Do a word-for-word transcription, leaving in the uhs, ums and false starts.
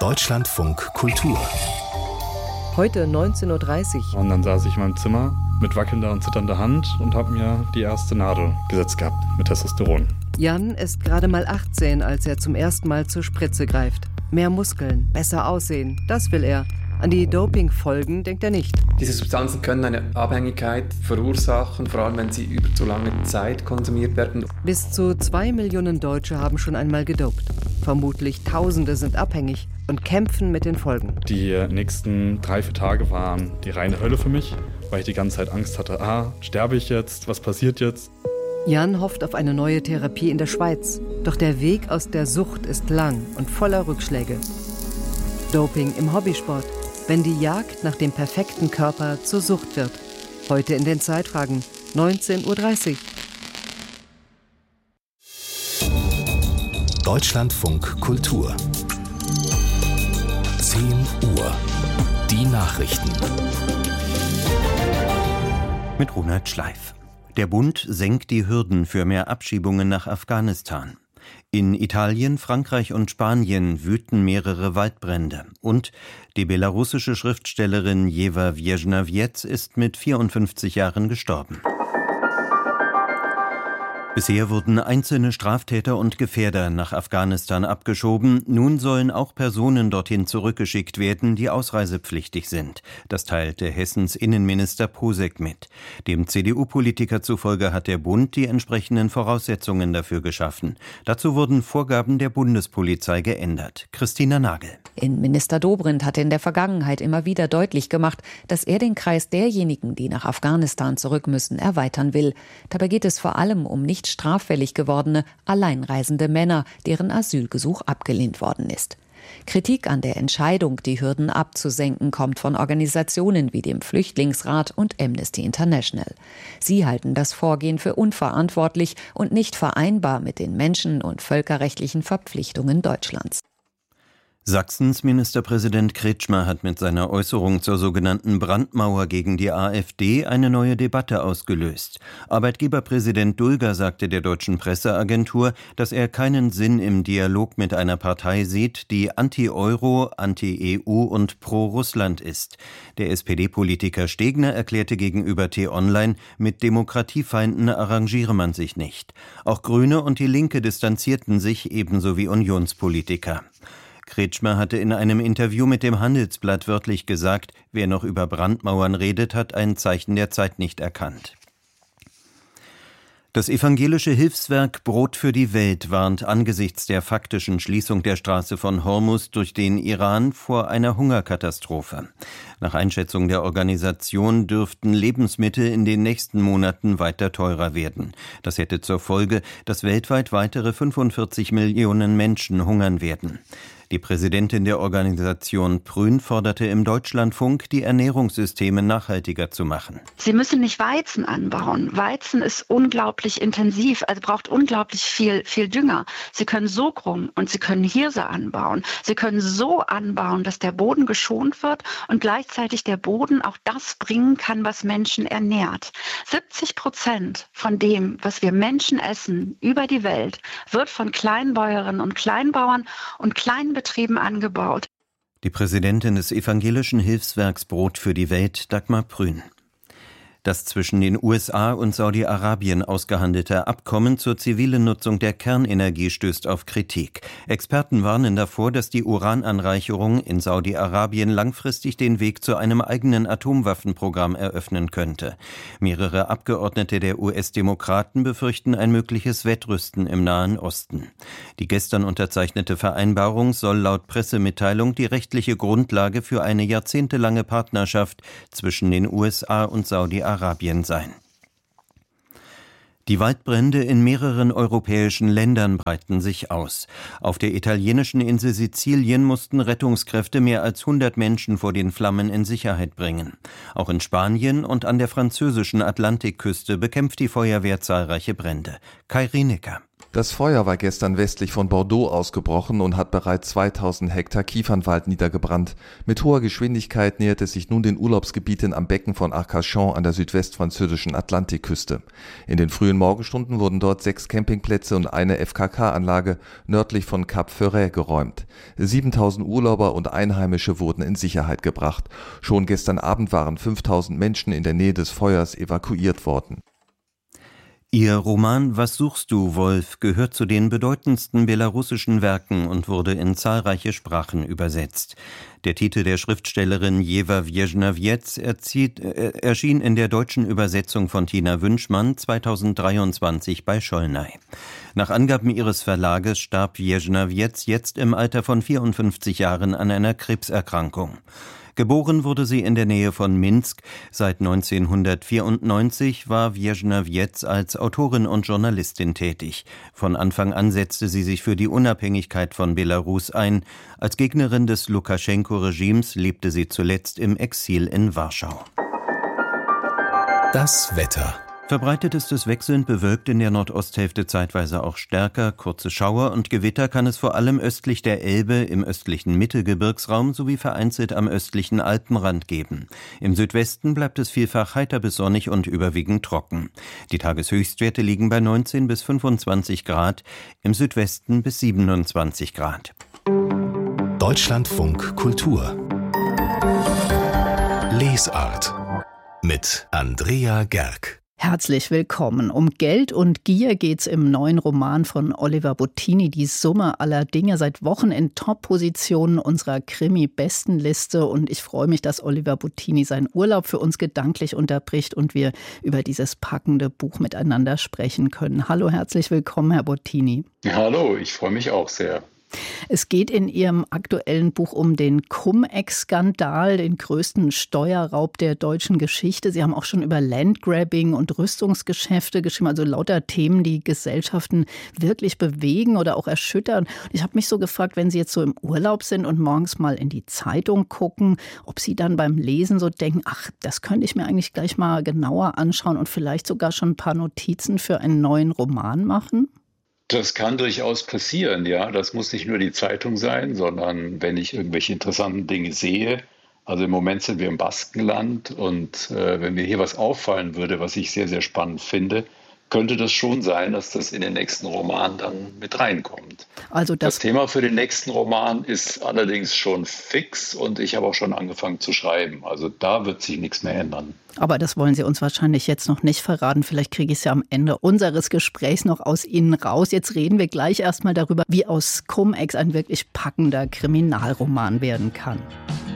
Deutschlandfunk Kultur. Heute neunzehn Uhr dreißig. Und dann saß ich in meinem Zimmer mit wackelnder und zitternder Hand und habe mir die erste Nadel gesetzt gehabt mit Testosteron. Jan ist gerade mal achtzehn, als er zum ersten Mal zur Spritze greift. Mehr Muskeln, besser aussehen, das will er. An die Dopingfolgen denkt er nicht. Diese Substanzen können eine Abhängigkeit verursachen, vor allem wenn sie über zu lange Zeit konsumiert werden. Bis zu zwei Millionen Deutsche haben schon einmal gedopt. Vermutlich Tausende sind abhängig und kämpfen mit den Folgen. Die nächsten drei, vier Tage waren die reine Hölle für mich, weil ich die ganze Zeit Angst hatte, ah, sterbe ich jetzt, was passiert jetzt? Jan hofft auf eine neue Therapie in der Schweiz. Doch der Weg aus der Sucht ist lang und voller Rückschläge. Doping im Hobbysport. Wenn die Jagd nach dem perfekten Körper zur Sucht wird. Heute in den Zeitfragen, neunzehn Uhr dreißig. Deutschlandfunk Kultur. zehn Uhr. Die Nachrichten. Mit Ronald Schleif. Der Bund senkt die Hürden für mehr Abschiebungen nach Afghanistan. In Italien, Frankreich und Spanien wüten mehrere Waldbrände. Und die belarussische Schriftstellerin Jewa Wierzchnawiec ist mit vierundfünfzig Jahren gestorben. Bisher wurden einzelne Straftäter und Gefährder nach Afghanistan abgeschoben. Nun sollen auch Personen dorthin zurückgeschickt werden, die ausreisepflichtig sind. Das teilte Hessens Innenminister Posek mit. Dem C D U-Politiker zufolge hat der Bund die entsprechenden Voraussetzungen dafür geschaffen. Dazu wurden Vorgaben der Bundespolizei geändert. Christina Nagel. Innenminister Dobrindt hatte in der Vergangenheit immer wieder deutlich gemacht, dass er den Kreis derjenigen, die nach Afghanistan zurück müssen, erweitern will. Dabei geht es vor allem um nicht straffällig gewordene, alleinreisende Männer, deren Asylgesuch abgelehnt worden ist. Kritik an der Entscheidung, die Hürden abzusenken, kommt von Organisationen wie dem Flüchtlingsrat und Amnesty International. Sie halten das Vorgehen für unverantwortlich und nicht vereinbar mit den menschen- und völkerrechtlichen Verpflichtungen Deutschlands. Sachsens Ministerpräsident Kretschmer hat mit seiner Äußerung zur sogenannten Brandmauer gegen die AfD eine neue Debatte ausgelöst. Arbeitgeberpräsident Dulger sagte der deutschen Presseagentur, dass er keinen Sinn im Dialog mit einer Partei sieht, die anti-Euro, anti-E U und pro-Russland ist. Der S P D-Politiker Stegner erklärte gegenüber T-Online, mit Demokratiefeinden arrangiere man sich nicht. Auch Grüne und die Linke distanzierten sich, ebenso wie Unionspolitiker. Kretschmer hatte in einem Interview mit dem Handelsblatt wörtlich gesagt, wer noch über Brandmauern redet, hat ein Zeichen der Zeit nicht erkannt. Das evangelische Hilfswerk Brot für die Welt warnt angesichts der faktischen Schließung der Straße von Hormuz durch den Iran vor einer Hungerkatastrophe. Nach Einschätzung der Organisation dürften Lebensmittel in den nächsten Monaten weiter teurer werden. Das hätte zur Folge, dass weltweit weitere fünfundvierzig Millionen Menschen hungern werden. Die Präsidentin der Organisation Prün forderte im Deutschlandfunk, die Ernährungssysteme nachhaltiger zu machen. Sie müssen nicht Weizen anbauen. Weizen ist unglaublich intensiv, also braucht unglaublich viel, viel Dünger. Sie können Sorghum und Sie können Hirse anbauen. Sie können so anbauen, dass der Boden geschont wird und gleichzeitig der Boden auch das bringen kann, was Menschen ernährt. siebzig Prozent von dem, was wir Menschen essen über die Welt, wird von Kleinbäuerinnen und Kleinbauern und kleinen Betrieben angebaut. Die Präsidentin des evangelischen Hilfswerks Brot für die Welt, Dagmar Prün. Das zwischen den U S A und Saudi-Arabien ausgehandelte Abkommen zur zivilen Nutzung der Kernenergie stößt auf Kritik. Experten warnen davor, dass die Urananreicherung in Saudi-Arabien langfristig den Weg zu einem eigenen Atomwaffenprogramm eröffnen könnte. Mehrere Abgeordnete der U S-Demokraten befürchten ein mögliches Wettrüsten im Nahen Osten. Die gestern unterzeichnete Vereinbarung soll laut Pressemitteilung die rechtliche Grundlage für eine jahrzehntelange Partnerschaft zwischen den U S A und Saudi-Arabien Arabien sein. Die Waldbrände in mehreren europäischen Ländern breiten sich aus. Auf der italienischen Insel Sizilien mussten Rettungskräfte mehr als hundert Menschen vor den Flammen in Sicherheit bringen. Auch in Spanien und an der französischen Atlantikküste bekämpft die Feuerwehr zahlreiche Brände. Kai Rienecker. Das Feuer war gestern westlich von Bordeaux ausgebrochen und hat bereits zweitausend Hektar Kiefernwald niedergebrannt. Mit hoher Geschwindigkeit nähert es sich nun den Urlaubsgebieten am Becken von Arcachon an der südwestfranzösischen Atlantikküste. In den frühen Morgenstunden wurden dort sechs Campingplätze und eine F K K-Anlage nördlich von Cap Ferret geräumt. siebentausend Urlauber und Einheimische wurden in Sicherheit gebracht. Schon gestern Abend waren fünftausend Menschen in der Nähe des Feuers evakuiert worden. Ihr Roman »Was suchst du, Wolf« gehört zu den bedeutendsten belarussischen Werken und wurde in zahlreiche Sprachen übersetzt. Der Titel der Schriftstellerin Jewa Wierzchna-Wietz erschien in der deutschen Übersetzung von Tina Wünschmann zweitausenddreiundzwanzig bei Schollnay. Nach Angaben ihres Verlages starb Wierzchna-Wietz jetzt im Alter von vierundfünfzig Jahren an einer Krebserkrankung. Geboren wurde sie in der Nähe von Minsk. Seit neunzehnhundertvierundneunzig war Wierzchna-Wietz als Autorin und Journalistin tätig. Von Anfang an setzte sie sich für die Unabhängigkeit von Belarus ein. Als Gegnerin des Lukaschenko-Regimes lebte sie zuletzt im Exil in Warschau. Das Wetter. Verbreitet ist es wechselnd bewölkt, in der Nordosthälfte zeitweise auch stärker. Kurze Schauer und Gewitter kann es vor allem östlich der Elbe, im östlichen Mittelgebirgsraum sowie vereinzelt am östlichen Alpenrand geben. Im Südwesten bleibt es vielfach heiter bis sonnig und überwiegend trocken. Die Tageshöchstwerte liegen bei neunzehn bis fünfundzwanzig Grad, im Südwesten bis siebenundzwanzig Grad. Deutschlandfunk Kultur. Lesart mit Andrea Gerg. Herzlich willkommen. Um Geld und Gier geht's im neuen Roman von Oliver Bottini, die Summe aller Dinge, seit Wochen in Top-Positionen unserer Krimi-Bestenliste. Und ich freue mich, dass Oliver Bottini seinen Urlaub für uns gedanklich unterbricht und wir über dieses packende Buch miteinander sprechen können. Hallo, herzlich willkommen, Herr Bottini. Hallo, ich freue mich auch sehr. Es geht in Ihrem aktuellen Buch um den Cum-Ex-Skandal, den größten Steuerraub der deutschen Geschichte. Sie haben auch schon über Landgrabbing und Rüstungsgeschäfte geschrieben, also lauter Themen, die Gesellschaften wirklich bewegen oder auch erschüttern. Ich habe mich so gefragt, wenn Sie jetzt so im Urlaub sind und morgens mal in die Zeitung gucken, ob Sie dann beim Lesen so denken, ach, das könnte ich mir eigentlich gleich mal genauer anschauen und vielleicht sogar schon ein paar Notizen für einen neuen Roman machen? Das kann durchaus passieren, ja. Das muss nicht nur die Zeitung sein, sondern wenn ich irgendwelche interessanten Dinge sehe. Also im Moment sind wir im Baskenland und äh, wenn mir hier was auffallen würde, was ich sehr, sehr spannend finde, könnte das schon sein, dass das in den nächsten Roman dann mit reinkommt. Also das, das Thema für den nächsten Roman ist allerdings schon fix und ich habe auch schon angefangen zu schreiben. Also da wird sich nichts mehr ändern. Aber das wollen Sie uns wahrscheinlich jetzt noch nicht verraten. Vielleicht kriege ich es ja am Ende unseres Gesprächs noch aus Ihnen raus. Jetzt reden wir gleich erstmal darüber, wie aus Cum-Ex ein wirklich packender Kriminalroman werden kann.